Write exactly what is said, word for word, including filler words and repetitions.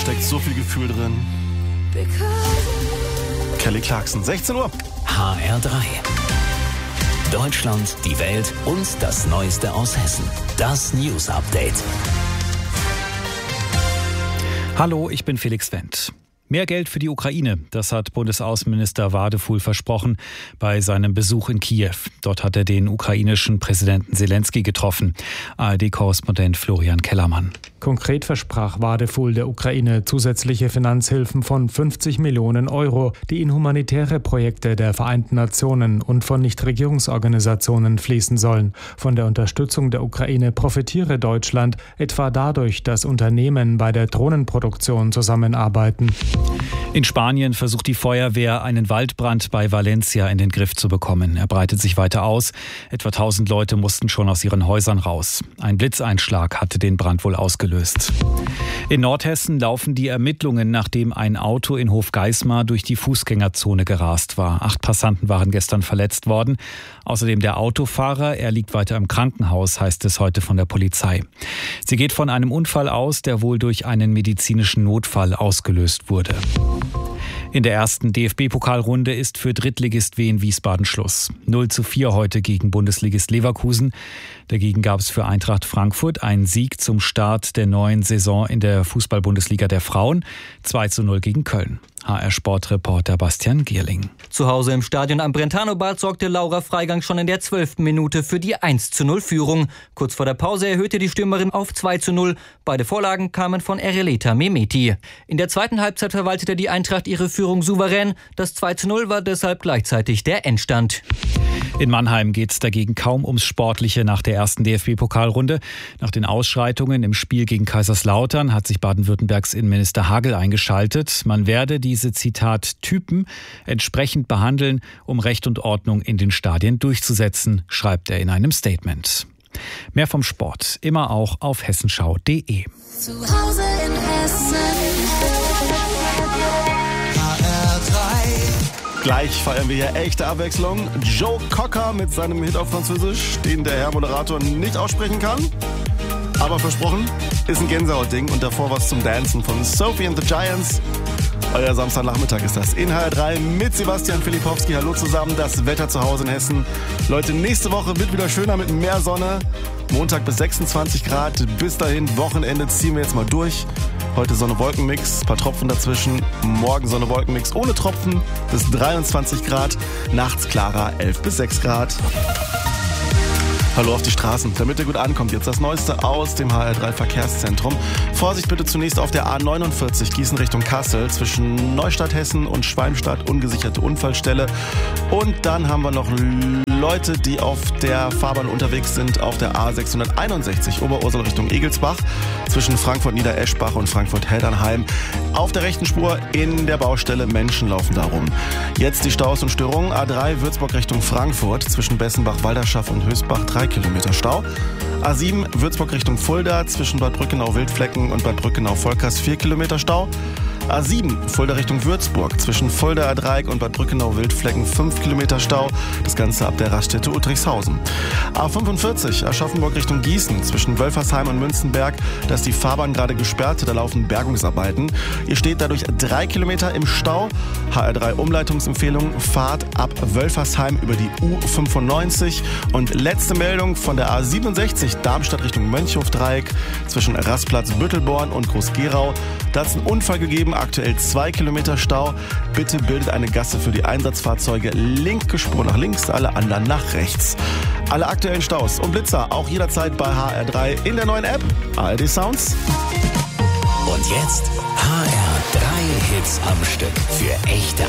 steckt so viel Gefühl drin. Kelly Clarkson, sechzehn Uhr. H R drei. Deutschland, die Welt und das Neueste aus Hessen. Das News Update. Hallo, ich bin Felix Wendt. Mehr Geld für die Ukraine, das hat Bundesaußenminister Wadefuhl versprochen bei seinem Besuch in Kiew. Dort hat er den ukrainischen Präsidenten Selenskyj getroffen. A R D-Korrespondent Florian Kellermann. Konkret versprach Wadefuhl der Ukraine zusätzliche Finanzhilfen von fünfzig Millionen Euro, die in humanitäre Projekte der Vereinten Nationen und von Nichtregierungsorganisationen fließen sollen. Von der Unterstützung der Ukraine profitiere Deutschland, etwa dadurch, dass Unternehmen bei der Drohnenproduktion zusammenarbeiten. In Spanien versucht die Feuerwehr, einen Waldbrand bei Valencia in den Griff zu bekommen. Er breitet sich weiter aus. Etwa tausend Leute mussten schon aus ihren Häusern raus. Ein Blitzeinschlag hatte den Brand wohl ausgelöst. In Nordhessen laufen die Ermittlungen, nachdem ein Auto in Hofgeismar durch die Fußgängerzone gerast war. Acht Passanten waren gestern verletzt worden. Außerdem der Autofahrer, er liegt weiter im Krankenhaus, heißt es heute von der Polizei. Sie geht von einem Unfall aus, der wohl durch einen medizinischen Notfall ausgelöst wurde. In der ersten D F B-Pokalrunde ist für Drittligist Wien Wiesbaden Schluss. null zu vier heute gegen Bundesligist Leverkusen. Dagegen gab es für Eintracht Frankfurt einen Sieg zum Start der neuen Saison in der Fußball-Bundesliga der Frauen. zwei zu null gegen Köln. H R-Sportreporter Bastian Gierling. Zu Hause im Stadion am Brentano-Bad sorgte Laura Freigang schon in der zwölften Minute für die eins zu null Führung. Kurz vor der Pause erhöhte die Stürmerin auf zwei zu null. Beide Vorlagen kamen von Ereleta Mehmeti. In der zweiten Halbzeit verwaltete die Eintracht ihre Führung souverän. Das zwei zu null war deshalb gleichzeitig der Endstand. In Mannheim geht es dagegen kaum ums Sportliche nach der ersten D F B-Pokalrunde. Nach den Ausschreitungen im Spiel gegen Kaiserslautern hat sich Baden-Württembergs Innenminister Hagel eingeschaltet. Man werde diese, Zitat, Typen entsprechend behandeln, um Recht und Ordnung in den Stadien durchzusetzen, schreibt er in einem Statement. Mehr vom Sport immer auch auf hessenschau punkt de. Zu Hause in Hessen. H R drei. Gleich feiern wir hier echte Abwechslung. Joe Cocker mit seinem Hit auf Französisch, den der Herr Moderator nicht aussprechen kann. Aber versprochen, ist ein Gänsehautding. Und davor was zum Dancen von Sophie and the Giants. Euer Samstagnachmittag ist das in H R drei mit Sebastian Filipowski. Hallo zusammen, das Wetter zu Hause in Hessen. Leute, nächste Woche wird wieder schöner mit mehr Sonne. Montag bis sechsundzwanzig Grad. Bis dahin, Wochenende ziehen wir jetzt mal durch. Heute Sonne-Wolken-Mix, paar Tropfen dazwischen. Morgen Sonne-Wolken-Mix ohne Tropfen bis dreiundzwanzig Grad. Nachts klarer, elf bis sechs Grad. Hallo auf die Straßen, damit ihr gut ankommt. Jetzt das Neueste aus dem H R drei Verkehrszentrum. Vorsicht bitte zunächst auf der A neunundvierzig Gießen Richtung Kassel zwischen Neustadt Hessen und Schwalmstadt, ungesicherte Unfallstelle. Und dann haben wir noch Leute, die auf der Fahrbahn unterwegs sind, auf der A sechshunderteinundsechzig Oberursel Richtung Egelsbach zwischen Frankfurt-Niedereschbach und Frankfurt-Heldernheim. Auf der rechten Spur in der Baustelle, Menschen laufen da rum. Jetzt die Staus und Störungen. A drei Würzburg Richtung Frankfurt zwischen Bessenbach-Walderschaff und Höchstbach, drei Kilometer Stau. A sieben Würzburg Richtung Fulda zwischen Bad Brückenau-Wildflecken und Bad Brückenau-Volkers, vier Kilometer Stau. A sieben Fulda Richtung Würzburg zwischen Fulda-Dreieck und Bad Brückenau-Wildflecken, fünf Kilometer Stau. Das Ganze ab der Raststätte Uttrichshausen. A fünfundvierzig Aschaffenburg Richtung Gießen zwischen Wölfersheim und Münzenberg. Da ist die Fahrbahn gerade gesperrt, da laufen Bergungsarbeiten. Ihr steht dadurch drei Kilometer im Stau. H R drei Umleitungsempfehlung, Fahrt ab Wölfersheim über die U fünfundneunzig. Und letzte Meldung von der A siebenundsechzig Darmstadt Richtung Mönchhof-Dreieck zwischen Rastplatz Büttelborn und Groß-Gerau. Da hat es einen Unfall gegeben, aktuell zwei Kilometer Stau. Bitte bildet eine Gasse für die Einsatzfahrzeuge. Linke Spur nach links, alle anderen nach rechts. Alle aktuellen Staus und Blitzer auch jederzeit bei H R drei in der neuen App A R D Sounds. Und jetzt H R drei Hits am Stück für echte